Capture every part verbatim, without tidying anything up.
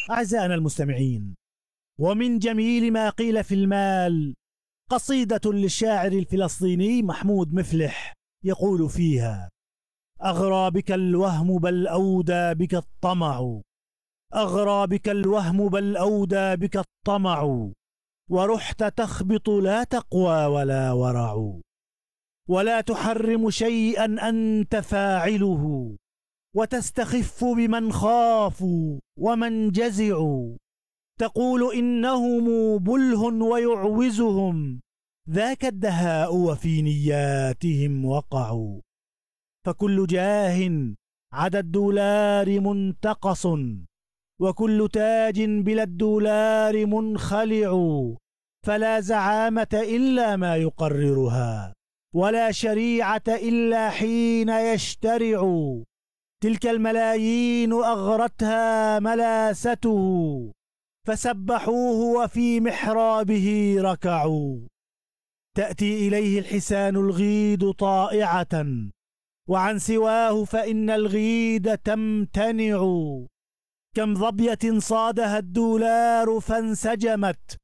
أعزائنا المستمعين، ومن جميل ما قيل في المال قصيدة للشاعر الفلسطيني محمود مفلح يقول فيها: أغرى بك الوهم بل أودى بك الطمع، أغرى بك الوهم بل أودى بك الطمع، ورحت تخبط لا تقوى ولا ورع، ولا تحرم شيئا أنت فاعله، وتستخف بمن خافوا ومن جزعوا، تقول إنهم بله ويعوزهم، ذاك الدهاء وفي نياتهم وقعوا، فكل جاه عدا الدولار منتقص، وكل تاج بلا الدولار منخلع، فلا زعامة إلا ما يقررها، ولا شريعة إلا حين يشترع، تلك الملايين أغرتها ملاسته، فسبحوه وفي محرابه ركعوا، تأتي إليه الحسان الغيد طائعة، وعن سواه فإن الغيد تمتنع، كم ظبية صادها الدولار فانسجمت،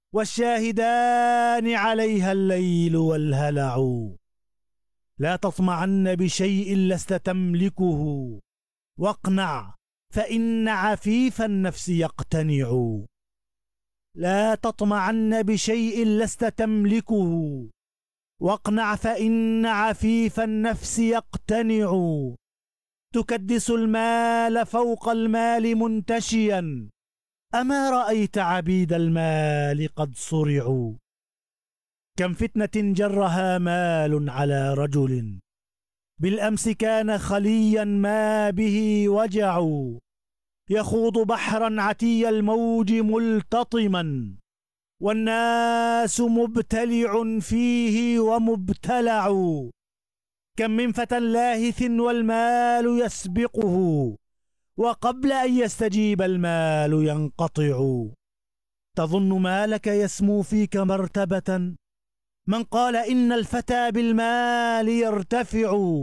والشاهدان عليها الليل والهلع، لا تطمعن بشيء لست تملكه، واقنع فإن عفيف النفس يقتنع، لا تطمعن بشيء لست تملكه، واقنع فإن عفيف النفس يقتنع، تكدس المال فوق المال منتشيا، أما رأيت عبيد المال قد صرعوا، كم فتنة جرها مال على رجل، بالأمس كان خليا ما به وجع، يخوض بحرا عتي الموج ملتطما، والناس مبتلع فيه ومبتلع، كم من فتى لاهث والمال يسبقه، وقبل أن يستجيب المال ينقطع، تظن مالك يسمو فيك مرتبة، من قال إن الفتى بالمال يرتفع،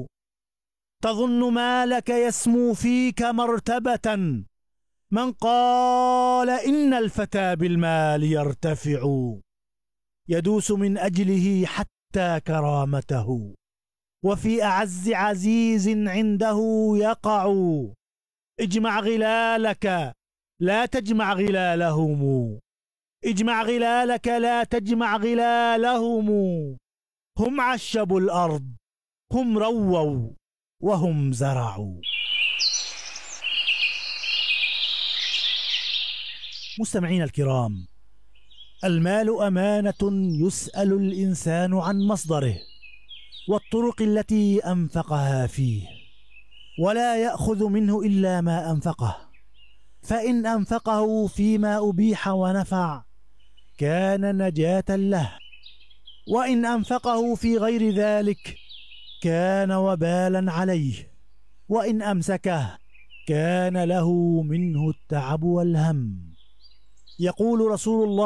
تظن مالك يسمو فيك مرتبة، من قال إن الفتى بالمال يرتفع، يدوس من أجله حتى كرامته، وفي أعز عزيز عنده يقع، اجمع غلالك لا تجمع غلالهم، اجمع غلالك لا تجمع غلالهم، هم عشبوا الأرض، هم رووا وهم زرعوا. مستمعين الكرام، المال أمانة يسأل الإنسان عن مصدره والطرق التي أنفقها فيه، ولا يأخذ منه إلا ما أنفقه، فإن أنفقه فيما أبيح ونفع كان نجاة له، وإن أنفقه في غير ذلك كان وبالا عليه، وإن أمسكه كان له منه التعب والهم. يقول رسول الله